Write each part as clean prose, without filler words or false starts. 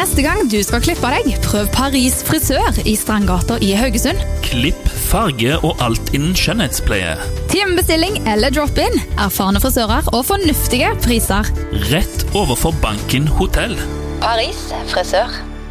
Neste gang du skal klippe deg, prøv Paris frisør i Strandgata i Haugesund. Klipp, farge og alt innen skjønnhetspleie. Timebestilling eller drop-in, erfarne frisører og fornuftige priser. Rett overfor Banken Hotell. Paris frisør.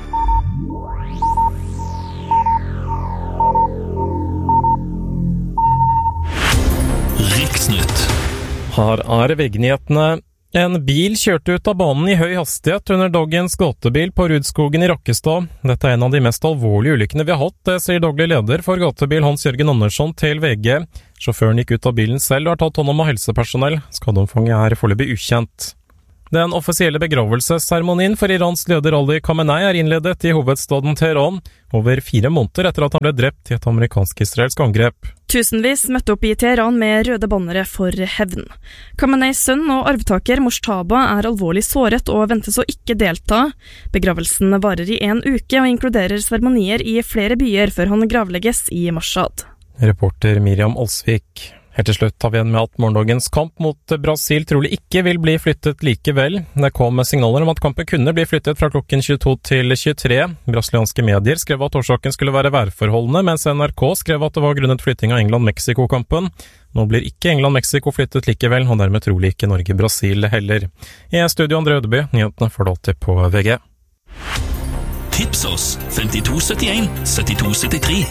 Riksnytt. Her er VG-nyhetene. En bil kjørte ut av banen i høy hastighet under dagens gatebil på Rudskogen i Rakkestad. Dette er en av de mest alvorlige ulykkene vi har hatt, det sier daglig leder for gatebil Hans-Jørgen Andersson til VG. Sjåføren gikk ut av bilen selv og har tatt hånd om av helsepersonell. Skadeomfanget er foreløpig ukjent. Den offisielle begravelsesseremonien for Irans leder Ali Khamenei er innledet i hovedstaden Teheran, over 4 måneder etter at han ble drept i et amerikansk-israelsk angrep. Tusenvis møtte opp i Teheran med røde bannere for hevn. Khameneis sønn og arvtaker Moshtaba er alvorlig såret og ventes å ikke delta. Begravelsen varer i 1 uke og inkluderer seremonier i flere byer før han gravlegges i Mashhad. Reporter Miriam Olsvik. Helt til slutt tar vi igjen med at morgendagens kamp mot Brasil trolig ikke vil bli flyttet likevel. Det kom signaler om at kampen kunne bli flyttet fra klokken 22 til 23. Brasilianske medier skrev at årsaken skulle være værforholdene, mens NRK skrev at det var grunnet flytting av England-Mexico-kampen. Nå blir ikke England-Mexico flyttet likevel, og dermed trolig ikke Norge-Brasil heller. I studio André Ødeby, nyhetene får du alltid på VG. Tips oss 5271 7273.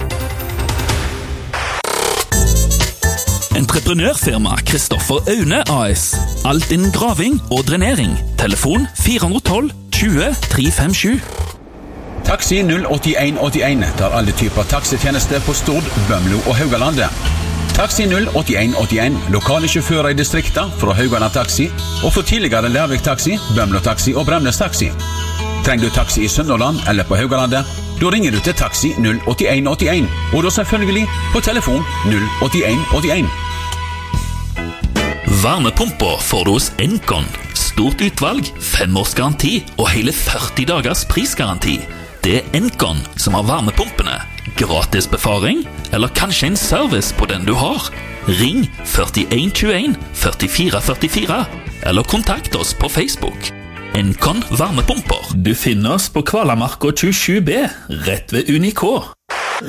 Entreprenørfirma Kristoffer Aune AS. Alt innen graving og drenering. Telefon 412 20 357. Taxi 08181 tar alle typer taxitjenester på Stord, Bømlo og Haugalandet. Taxi 08181, lokale sjåfører i distrikta fra Haugaland Taxi, og for tidligere Lærvik Taxi, Bømlo Taxi og Bremnes Taxi. Trenger du taxi i Sunnhordland eller på Haugalandet? Da ringer du til Taxi 08181, og da selvfølgelig på telefon 08181. Varmepumper får du hos Encon. Stort utvalg, 5 års garanti og hele 40 dagers prisgaranti. Det er Encon som har varmepumpene. Gratis befaring, eller kanskje en service på den du har. Ring 4121 4444, eller kontakt oss på Facebook. Encon varmepumper. Du finner oss på Kvalamarka 27B, rett ved Unikå.